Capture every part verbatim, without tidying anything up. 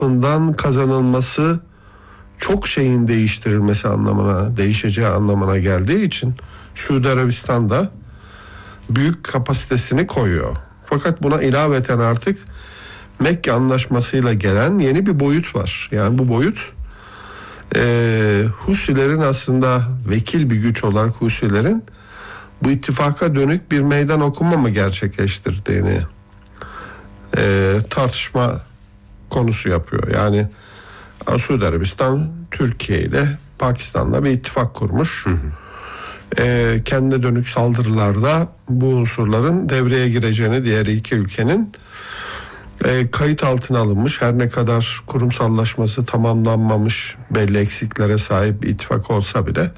bundan kazanılması çok şeyin değiştirilmesi anlamına, değişeceği anlamına geldiği için Suudi Arabistan da büyük kapasitesini koyuyor. Fakat buna ilaveten artık Mekke Anlaşması'yla gelen yeni bir boyut var. Yani bu boyut e, Husilerin aslında vekil bir güç olarak Husilerin bu ittifaka dönük bir meydan okuma mı gerçekleştirdiğini e, tartışma konusu yapıyor. Yani Suudi Arabistan Türkiye ile Pakistan'la bir ittifak kurmuş. Hı hı. E, kendine dönük saldırılarda bu unsurların devreye gireceğini diğer iki ülkenin e, kayıt altına alınmış. Her ne kadar kurumsallaşması tamamlanmamış, belli eksiklere sahip bir ittifak olsa bile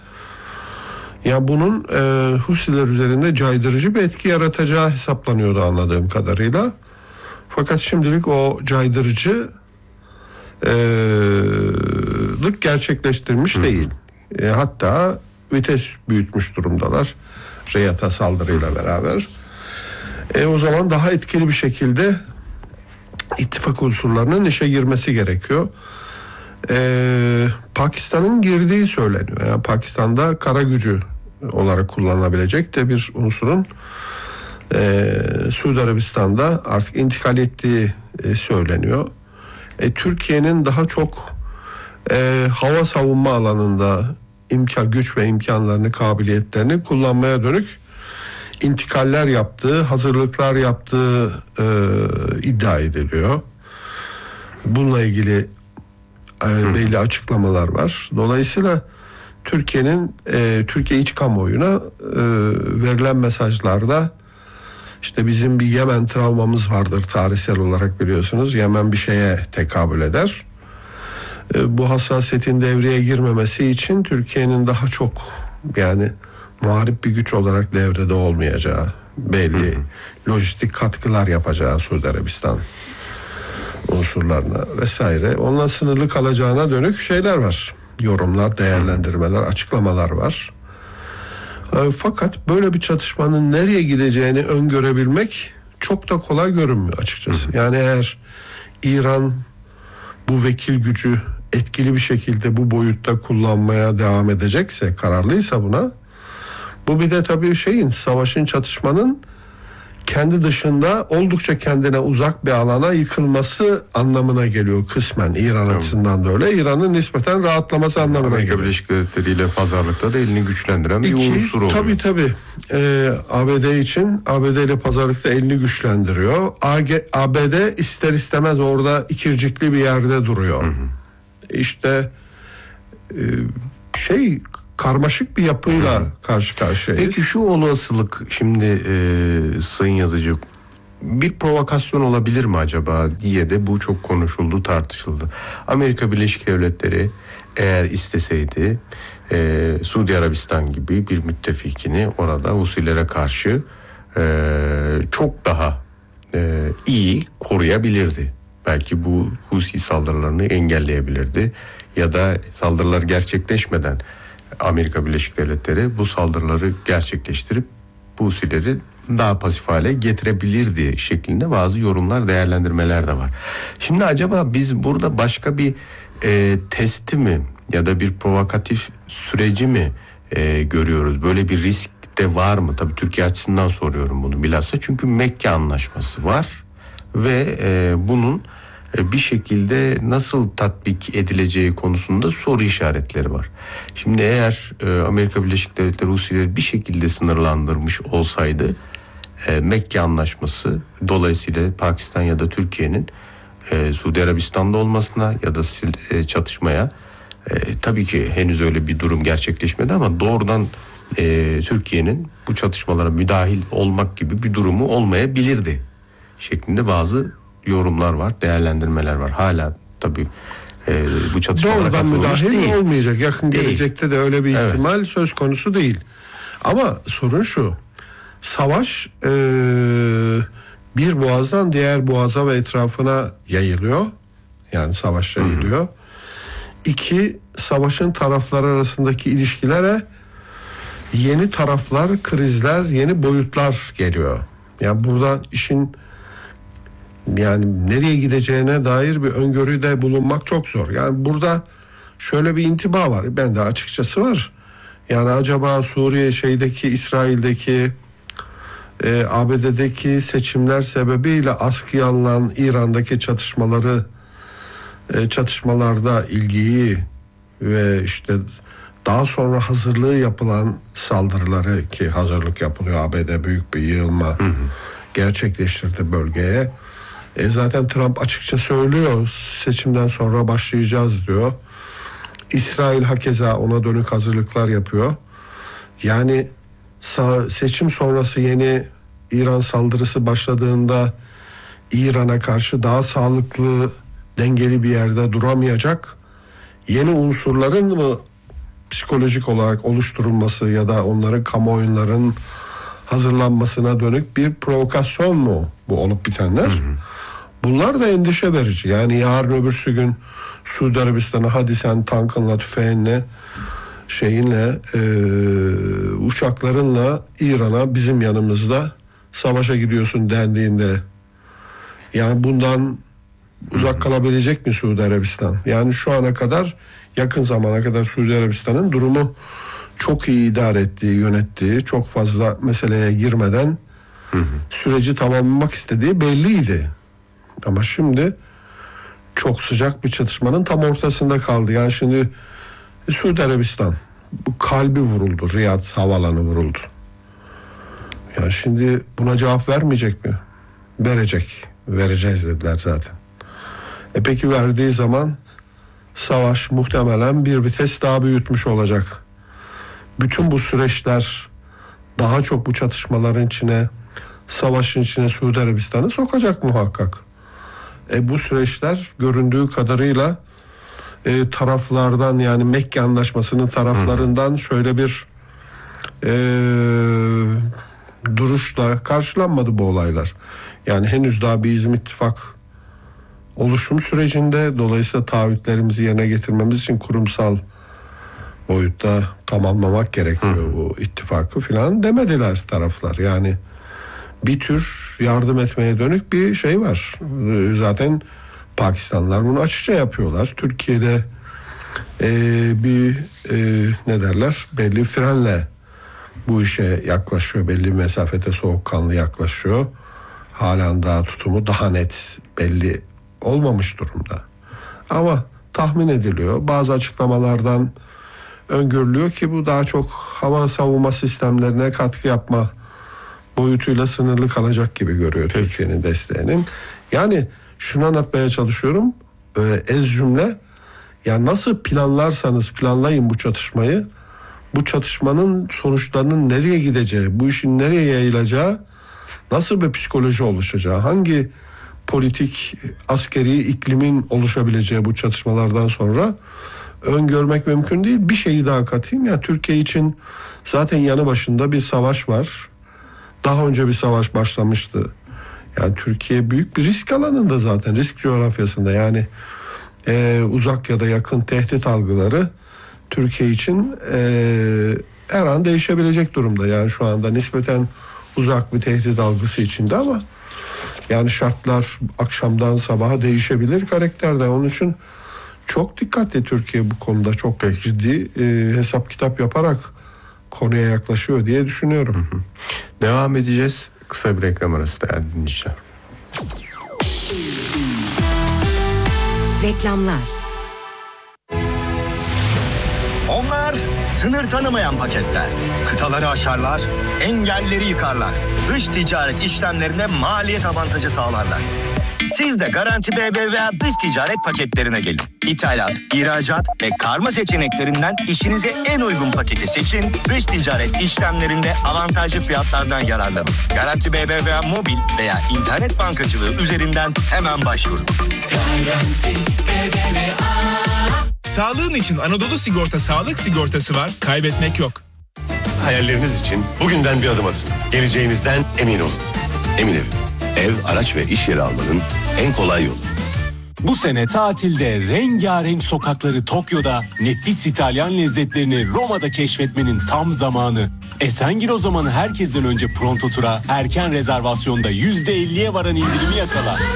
ya bunun e, Husiler üzerinde caydırıcı bir etki yaratacağı hesaplanıyordu anladığım kadarıyla. Fakat şimdilik o caydırıcı e, lık gerçekleştirmiş Hı. değil. E, hatta vites büyütmüş durumdalar Riyad'a saldırıyla beraber. E, o zaman daha etkili bir şekilde ittifak unsurlarının işe girmesi gerekiyor. E, Pakistan'ın girdiği söyleniyor. Yani Pakistan'da kara gücü olarak kullanılabilecek de bir unsurun e, Suudi Arabistan'da artık intikal ettiği e, söyleniyor. E, Türkiye'nin daha çok e, hava savunma alanında imkan, güç ve imkanlarını, kabiliyetlerini kullanmaya dönük intikaller yaptığı, hazırlıklar yaptığı e, iddia ediliyor. Bununla ilgili e, belli açıklamalar var. Dolayısıyla Türkiye'nin e, Türkiye iç kamuoyuna e, verilen mesajlarda işte bizim bir Yemen travmamız vardır tarihsel olarak biliyorsunuz. Yemen bir şeye tekabül eder. E, bu hassasiyetin devreye girmemesi için Türkiye'nin daha çok yani muharip bir güç olarak devrede olmayacağı, belli hı hı. lojistik katkılar yapacağı Suudi Arabistan unsurlarına vesaire onunla sınırlı kalacağına dönük şeyler var. Yorumlar, değerlendirmeler, açıklamalar var. E, fakat böyle bir çatışmanın nereye gideceğini öngörebilmek çok da kolay görünmüyor açıkçası. Hı hı. Yani eğer İran bu vekil gücü etkili bir şekilde bu boyutta kullanmaya devam edecekse, kararlıysa buna, bu bir de tabii şeyin, savaşın, çatışmanın kendi dışında oldukça kendine uzak bir alana yıkılması anlamına geliyor kısmen. İran evet. açısından da öyle. İran'ın nispeten rahatlaması anlamına Amerika geliyor. Amerika Birleşik Devletleri ile pazarlıkta da elini güçlendiren bir İki, unsur oluyor. Tabii tabii. Ee, A B D için, A B D ile pazarlıkta elini güçlendiriyor. A B D ister istemez orada ikircikli bir yerde duruyor. Hı hı. İşte e, şey... karmaşık bir yapıyla Hı. karşı karşıyayız. Peki şu olasılık şimdi e, sayın yazıcı bir provokasyon olabilir mi acaba diye de bu çok konuşuldu, tartışıldı. Amerika Birleşik Devletleri eğer isteseydi e, Suudi Arabistan gibi bir müttefikini orada Husilere karşı e, çok daha e, iyi koruyabilirdi. Belki bu Husi saldırılarını engelleyebilirdi ya da saldırılar gerçekleşmeden Amerika Birleşik Devletleri bu saldırıları gerçekleştirip bu Husileri daha pasif hale getirebilirdi şeklinde bazı yorumlar, değerlendirmeler de var. Şimdi acaba biz burada başka bir e, testi mi ya da bir provokatif süreci mi e, görüyoruz? Böyle bir risk de var mı? Tabii Türkiye açısından soruyorum bunu bilhassa. Çünkü Mekke Anlaşması var ve e, bunun bir şekilde nasıl tatbik edileceği konusunda soru işaretleri var. Şimdi eğer e, Amerika Birleşik Devletleri Husileri bir şekilde sınırlandırmış olsaydı e, Mekke Anlaşması dolayısıyla Pakistan ya da Türkiye'nin e, Suudi Arabistan'da olmasına ya da e, çatışmaya e, tabii ki henüz öyle bir durum gerçekleşmedi ama doğrudan e, Türkiye'nin bu çatışmalara müdahil olmak gibi bir durumu olmayabilirdi şeklinde bazı yorumlar var, değerlendirmeler var. Hala tabii e, bu çatışmalara katılmış değil. Doğrudan müdahil olmayacak. Yakın değil. Gelecekte de öyle bir ihtimal evet. söz konusu değil. Ama sorun şu. Savaş e, bir boğazdan diğer boğaza ve etrafına yayılıyor. Yani savaş yayılıyor. Hı hı. İki, savaşın tarafları arasındaki ilişkilere yeni taraflar, krizler, yeni boyutlar geliyor. Yani burada işin Yani nereye gideceğine dair bir öngörüde bulunmak çok zor. Yani burada şöyle bir intiba var. Ben de açıkçası var. Yani acaba Suriye şeydeki, İsrail'deki, e, A B D'deki seçimler sebebiyle askıya alınan İran'daki çatışmaları, e, çatışmalarda ilgiyi ve işte daha sonra hazırlığı yapılan saldırıları, ki hazırlık yapılıyor, A B D büyük bir yığılma hı hı. gerçekleştirdi bölgeye. E zaten Trump açıkça söylüyor, seçimden sonra başlayacağız diyor. İsrail hakeza ona dönük hazırlıklar yapıyor. Yani seçim sonrası yeni İran saldırısı başladığında İran'a karşı daha sağlıklı, dengeli bir yerde duramayacak yeni unsurların mı psikolojik olarak oluşturulması ya da onların kamuoyunların hazırlanmasına dönük bir provokasyon mu bu olup bitenler? Hı hı. Bunlar da endişe verici. Yani yarın öbürsü gün Suudi Arabistan'a hadi sen tankınla, tüfeğinle, şeyinle, e, uçaklarınla İran'a bizim yanımızda savaşa gidiyorsun dendiğinde, yani bundan uzak kalabilecek mi Suudi Arabistan? Yani şu ana kadar, yakın zamana kadar Suudi Arabistan'ın durumu çok iyi idare ettiği, yönettiği, çok fazla meseleye girmeden hı hı. süreci tamamlamak istediği belliydi. Ama şimdi çok sıcak bir çatışmanın tam ortasında kaldı. Yani şimdi Suudi Arabistan, bu kalbi vuruldu, Riyad havalanı vuruldu. Yani şimdi buna cevap vermeyecek mi? Verecek. Vereceğiz dediler zaten. E peki verdiği zaman savaş muhtemelen bir vites daha büyütmüş olacak. Bütün bu süreçler daha çok bu çatışmaların içine, savaşın içine Suudi Arabistan'ı sokacak muhakkak. E bu süreçler göründüğü kadarıyla e, taraflardan, yani Mekke Anlaşması'nın taraflarından şöyle bir e, duruşla karşılanmadı bu olaylar. Yani henüz daha bir İzmit ittifak oluşum sürecinde, dolayısıyla taahhütlerimizi yerine getirmemiz için kurumsal boyutta tamamlamak gerekiyor Hı. bu ittifakı filan demediler taraflar. Yani bir tür yardım etmeye dönük bir şey var. Zaten Pakistanlılar bunu açıkça yapıyorlar. Türkiye'de e, bir e, ne derler, belli frenle bu işe yaklaşıyor. Belli bir mesafede soğukkanlı yaklaşıyor. Halen daha tutumu daha net belli olmamış durumda. Ama tahmin ediliyor. Bazı açıklamalardan öngörülüyor ki bu daha çok hava savunma sistemlerine katkı yapma boyutuyla sınırlı kalacak gibi görüyor Türkiye'nin desteğinin. Yani şunu anlatmaya çalışıyorum. E, ez cümle, ya nasıl planlarsanız planlayın bu çatışmayı, bu çatışmanın sonuçlarının nereye gideceği, bu işin nereye yayılacağı, nasıl bir psikoloji oluşacağı, hangi politik, askeri iklimin oluşabileceği bu çatışmalardan sonra öngörmek mümkün değil. Bir şeyi daha katayım. Yani Türkiye için zaten yanı başında bir savaş var. Daha önce bir savaş başlamıştı. Yani Türkiye büyük bir risk alanında, zaten risk coğrafyasında. Yani e, uzak ya da yakın tehdit algıları Türkiye için e, her an değişebilecek durumda. Yani şu anda nispeten uzak bir tehdit algısı içinde, ama yani şartlar akşamdan sabaha değişebilir karakterde. Onun için çok dikkatli Türkiye bu konuda, çok ciddi e, hesap kitap yaparak konuya yaklaşıyor diye düşünüyorum. Hı hı. Devam edeceğiz. Kısa bir reklam arası değerli dinleyiciler. Reklamlar. Onlar sınır tanımayan paketler. Kıtaları aşarlar, engelleri yıkarlar. Dış ticaret işlemlerinde maliyet avantajı sağlarlar. Siz de Garanti B B V A dış ticaret paketlerine gelin. İthalat, ihracat ve karma seçeneklerinden işinize en uygun paketi seçin. Dış ticaret işlemlerinde avantajlı fiyatlardan yararlanın. Garanti B B V A mobil veya internet bankacılığı üzerinden hemen başvurun. Garanti B B V A. Sağlığın için Anadolu Sigorta sağlık sigortası var. Kaybetmek yok. Hayalleriniz için bugünden bir adım atın. Geleceğinizden emin olun. Emin Ev. Ev, araç ve iş yeri almanın en kolay yolu. Bu sene tatilde rengarenk sokakları Tokyo'da, nefis İtalyan lezzetlerini Roma'da keşfetmenin tam zamanı. Esengil o zaman herkesten önce Pronto Tur'a erken rezervasyonda yüzde elliye varan indirimi yakala.